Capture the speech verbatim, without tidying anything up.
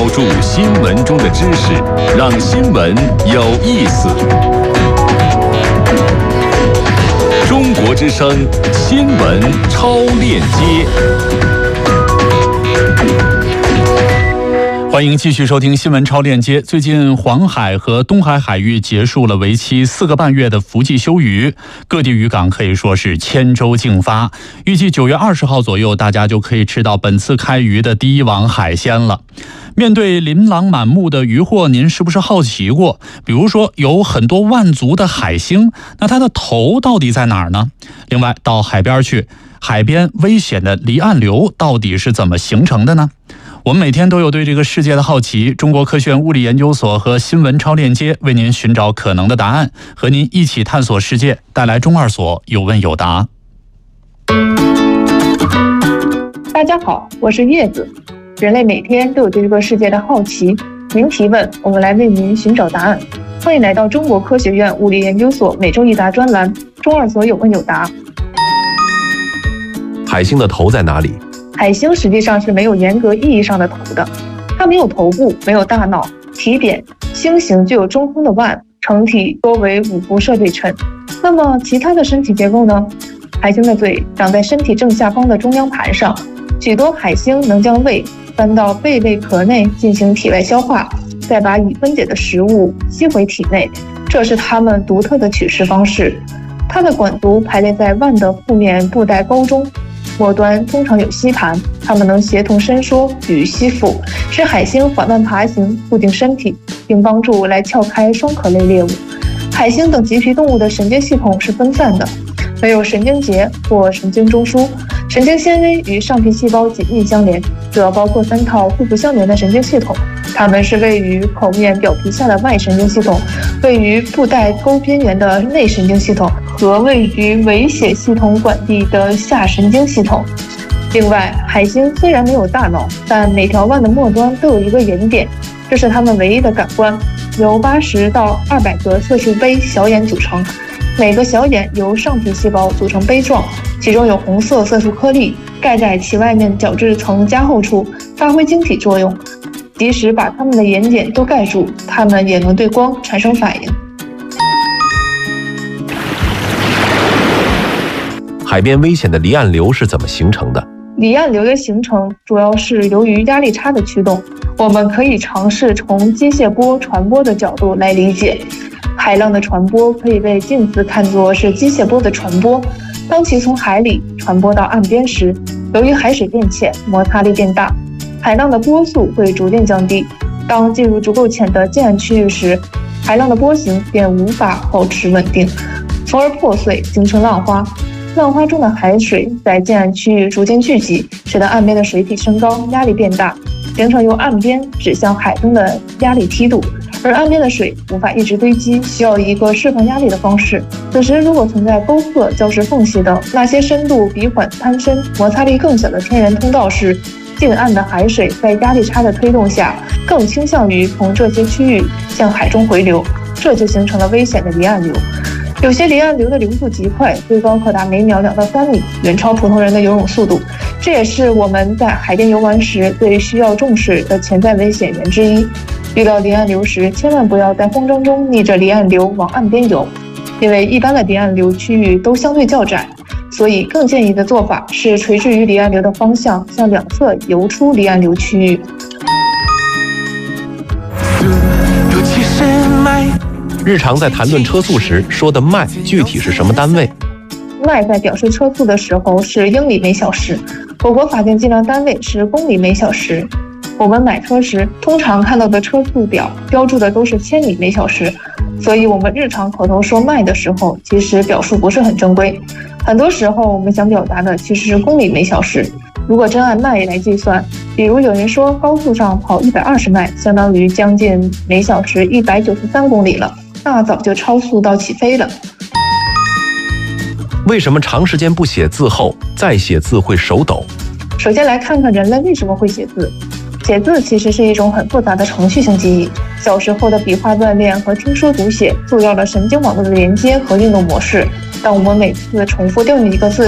注新闻中的知识，让新闻有意思。中国之声新闻超链接， 欢迎继续收听新闻超链接。最近黄海和东海海域结束了为期四个半月的伏季休渔，各地渔港可以说是千舟竞发。预计九月二十号左右，大家就可以吃到本次开渔的第一网海鲜了。面对琳琅满目的渔获，您是不是好奇过？比如说有很多万足的海星，那它的头到底在哪儿呢？另外，到海边去，海边危险的离岸流到底是怎么形成的呢？我们每天都有对这个世界的好奇，中国科学院物理研究所和新闻超链接为您寻找可能的答案，和您一起探索世界，带来中二所有问有答。 大家好，我是叶子。人类每天都有对这个世界的好奇，您提问，我们来为您寻找答案。欢迎来到中国科学院物理研究所每周一答专栏，中二所有问有答。 海星的头在哪里？ 海星实际上是没有严格意义上的头的，它没有头部，没有大脑，体扁，星形具有中空的腕，成体多为五辐射对称。那么其他的身体结构呢？海星的嘴长在身体正下方的中央盘上，许多海星能将胃翻到贝类壳内进行体外消化，再把已分解的食物吸回体内，这是它们独特的取食方式。它的管足排列在腕的腹面布袋沟中，末端通常有吸盘，它们能协同伸缩与吸附，使海星缓慢爬行，固定身体，并帮助来撬开双壳类猎物。海星等棘皮动物的神经系统是分散的，没有神经节或神经中枢，神经纤维与上皮细胞紧密相连，主要包括三套互不相连的神经系统，它们是位于口面表皮下的外神经系统，位于布袋沟边缘的内神经系统和位于尾血系统管地的下神经系统。另外，海星虽然没有大脑，但每条腕的末端都有一个眼点，这是它们唯一的感官，由八十到二百个色素杯小眼组成，每个小眼由上皮细胞组成杯状，其中有红色色素颗粒盖在其外面角质层加厚处，发挥晶体作用。即使把它们的眼睑都盖住，它们也能对光产生反应。 海边危险的离岸流是怎么形成的？ 离岸流的形成主要是由于压力差的驱动，我们可以尝试从机械波传播的角度来理解。海浪的传播可以被近似看作是机械波的传播，当其从海里传播到岸边时，由于海水变浅，摩擦力变大，海浪的波速会逐渐降低。当进入足够浅的近岸区域时，海浪的波形便无法保持稳定，从而破碎，形成浪花。浪花中的海水在近岸区域逐渐聚集，使得岸边的水体升高，压力变大，形成由岸边指向海中的压力梯度。而岸边的水无法一直堆积，需要一个释放压力的方式。此时如果存在沟壑、礁石缝隙等那些深度比缓攀升、摩擦力更小的天然通道时，近岸的海水在压力差的推动下，更倾向于从这些区域向海中回流，这就形成了危险的离岸流。有些离岸流的流速极快，最高可达每秒两到三米，远超普通人的游泳速度。这也是我们在海边游玩时最需要重视的潜在危险源之一。遇到离岸流时，千万不要在慌张中逆着离岸流往岸边游，因为一般的离岸流区域都相对较窄，所以更建议的做法是垂直于离岸流的方向，向两侧游出离岸流区域。 日常在谈论车速时说的迈具体是什么单位？ 迈在表示车速的时候是英里每小时，我国法定计量单位是公里每小时。我们买车时通常看到的车速表标注的都是千米每小时，所以我们日常口头说迈的时候，其实表述不是很正规。很多时候我们想表达的其实是公里每小时。如果真按迈来计算，比如有人说高速上跑一百二十迈，相当于将近每小时一百九十三公里了，那早就超速到起飞了。 为什么长时间不写字后再写字会手抖？ 首先来看看人类为什么会写字。写字其实是一种很复杂的程序性记忆，小时候的笔画锻炼和听说读写塑造了神经网络的连接和运动模式。当我们每次重复调用一个字